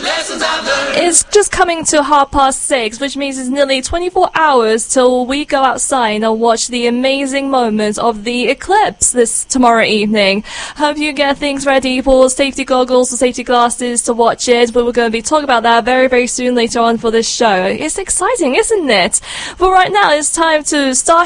It's just coming to 6:30, which means it's nearly 24 hours till we go outside and watch the amazing moments of the eclipse this tomorrow evening. Hope you get things ready for safety goggles or safety glasses to watch it. But we're going to be talking about that very, very soon later on for this show. It's exciting, isn't it? But right now it's time to start